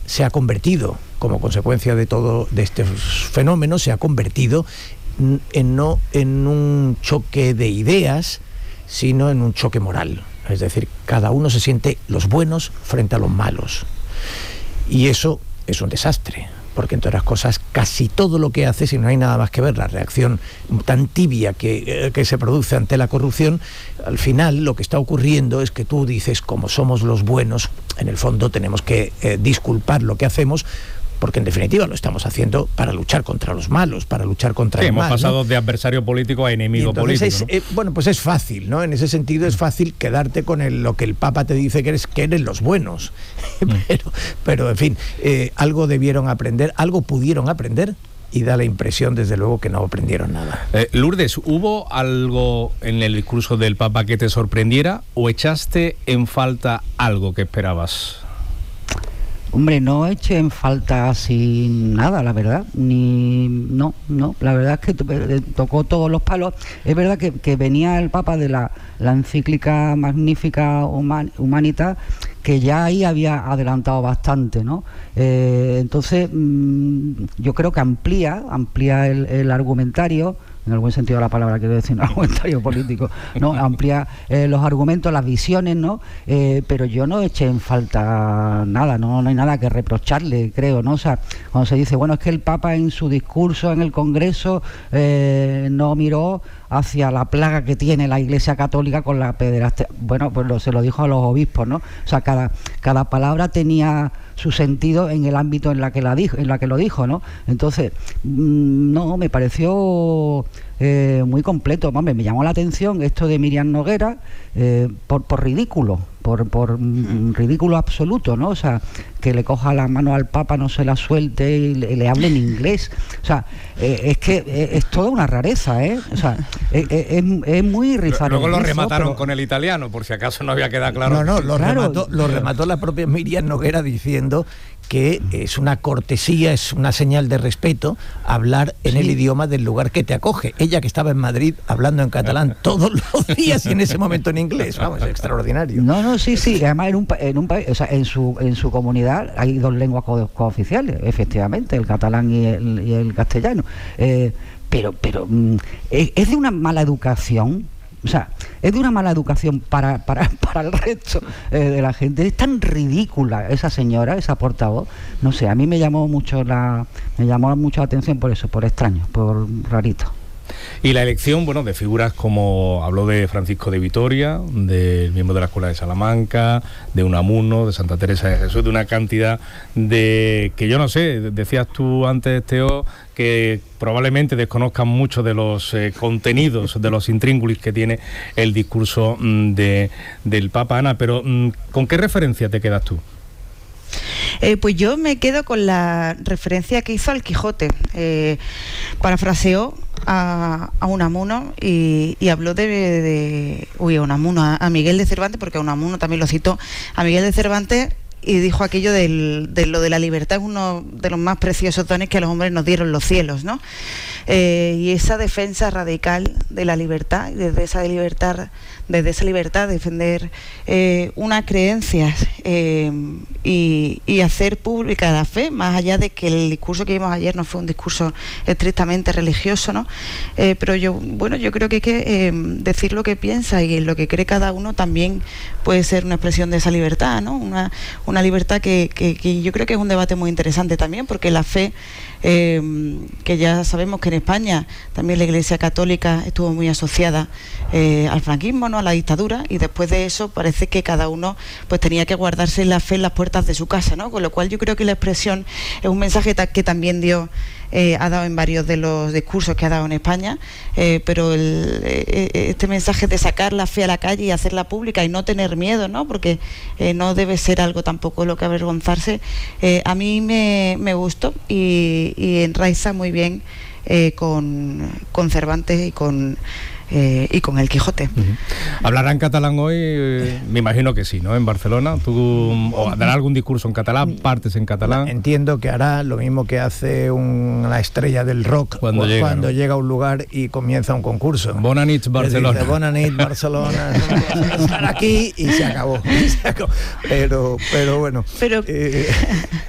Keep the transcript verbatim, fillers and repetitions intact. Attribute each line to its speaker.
Speaker 1: se ha convertido, como consecuencia de todo de estos fenómenos, se ha convertido en no en un choque de ideas, sino en un choque moral. Es decir, cada uno se siente los buenos frente a los malos. Y eso es un desastre, porque entre otras cosas casi todo lo que hace, si no hay nada más que ver la reacción tan tibia que, que se produce ante la corrupción, al final lo que está ocurriendo es que tú dices, como somos los buenos, en el fondo tenemos que eh, disculpar lo que hacemos, porque en definitiva lo estamos haciendo para luchar contra los malos, para luchar contra
Speaker 2: sí,
Speaker 1: el mal.
Speaker 2: Hemos pasado, ¿no?,
Speaker 1: de
Speaker 2: de adversario político a enemigo político.
Speaker 1: Es,
Speaker 2: ¿no?
Speaker 1: eh, bueno, pues es fácil, ¿no? En ese sentido es fácil quedarte con el, lo que el Papa te dice que eres, que eres los buenos. pero, pero, en fin, eh, algo debieron aprender, algo pudieron aprender, y da la impresión, desde luego, que no aprendieron nada.
Speaker 2: Eh, Lourdes, ¿hubo algo en el discurso del Papa que te sorprendiera o echaste en falta algo que esperabas?
Speaker 3: Hombre, no eché en falta así nada, la verdad, ni no, no, la verdad es que tocó todos los palos. Es verdad que, que venía el Papa de la, la encíclica Magnificat Humanitas, que ya ahí había adelantado bastante, ¿no? Eh, entonces, mmm, yo creo que amplía, amplía el, el argumentario, en el buen sentido de la palabra, quiero decir, un argumentario político, ¿no? Amplía eh, los argumentos, las visiones, ¿no? Eh, pero yo no eché en falta nada, ¿no? No hay nada que reprocharle, creo, ¿no? O sea, cuando se dice, bueno, es que el Papa en su discurso en el Congreso eh, no miró hacia la plaga que tiene la Iglesia Católica con la pederastia. Bueno, pues lo, se lo dijo a los obispos, ¿no? O sea, cada, cada palabra tenía su sentido en el ámbito en la que la dijo, en la que lo dijo, ¿no? Entonces, mmm, no, me pareció eh, muy completo. Mame, me llamó la atención esto de Miriam Noguera eh, por, por ridículo, por, por mm, ridículo absoluto, ¿no? O sea, que le coja la mano al Papa, no se la suelte y le, le hable en inglés. O sea, eh, es que eh, es toda una rareza, ¿eh? O sea, es, es, es muy rizado.
Speaker 2: Luego lo remataron pero... con el italiano, por si acaso no había quedado claro.
Speaker 1: No, no, lo,
Speaker 3: claro.
Speaker 1: remató, lo remató la propia Miriam Noguera diciendo que es una cortesía, es una señal de respeto hablar en sí. el idioma del lugar que te acoge. Ella, que estaba en Madrid hablando en catalán todos los días y en ese momento en inglés, vamos, es extraordinario.
Speaker 3: No, no, sí, sí, además en un, en un país, o sea, en su, en su comunidad hay dos lenguas co- cooficiales, efectivamente, el catalán y el, y el castellano, eh, pero, pero es, es de una mala educación. O sea, es de una mala educación para, para, para el resto eh, de la gente. Es tan ridícula esa señora, esa portavoz. No sé, a mí me llamó mucho la me llamó mucho la atención por eso, por extraño, por rarito.
Speaker 2: Y la elección, bueno, de figuras como habló de Francisco de Vitoria, del miembro de la Escuela de Salamanca, de Unamuno, de Santa Teresa de Jesús, de una cantidad de que yo no sé, decías tú antes, Teo, que probablemente desconozcan mucho de los eh, contenidos, de los intríngulis que tiene el discurso mm, de, del Papa. Ana, pero mm, ¿con qué referencia te quedas tú?
Speaker 4: Eh, pues yo me quedo con la referencia que hizo al Quijote. Eh, parafraseó a, a Unamuno y, y habló de, de uy, a Unamuno, a, a Miguel de Cervantes, porque a Unamuno también lo citó, a Miguel de Cervantes, y dijo aquello del, de lo de la libertad es uno de los más preciosos dones que a los hombres nos dieron los cielos, ¿no? Eh, y esa defensa radical de la libertad, y desde esa libertad, desde esa libertad defender eh, unas creencias eh, y, y hacer pública la fe, más allá de que el discurso que vimos ayer no fue un discurso estrictamente religioso, ¿no? Eh, pero yo, bueno, yo creo que hay que eh, decir lo que piensa y lo que cree cada uno también puede ser una expresión de esa libertad, ¿no? Una, una libertad que, que, que yo creo que es un debate muy interesante también, porque la fe, eh, que ya sabemos que en España también la Iglesia Católica estuvo muy asociada eh, al franquismo, ¿no?, a la dictadura, y después de eso parece que cada uno pues tenía que guardarse la fe en las puertas de su casa, ¿no? Con lo cual yo creo que la expresión es un mensaje que también dio Eh, ha dado en varios de los discursos que ha dado en España, eh, pero el, eh, este mensaje de sacar la fe a la calle y hacerla pública y no tener miedo, ¿no? Porque eh, no debe ser algo tampoco lo que avergonzarse, eh, a mí me, me gustó y, y enraiza muy bien eh, con, con Cervantes y con Eh, y con el Quijote.
Speaker 2: Uh-huh. ¿Hablarán catalán hoy? Eh, me imagino que sí, ¿no? En Barcelona. ¿Tú o dará algún discurso en catalán? ¿Partes en catalán?
Speaker 1: Entiendo que hará lo mismo que hace una estrella del rock
Speaker 2: cuando,
Speaker 1: cuando,
Speaker 2: llega,
Speaker 1: cuando
Speaker 2: ¿no?
Speaker 1: llega a un lugar y comienza un concurso.
Speaker 2: Bona nit, Barcelona.
Speaker 1: Dice, Bona nit, Barcelona. Estar aquí y se acabó. Se acabó. Pero, pero bueno.
Speaker 4: Pero...
Speaker 1: Eh,